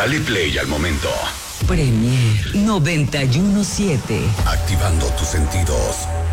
Dale play al momento. Premier 91.7. Activando tus sentidos.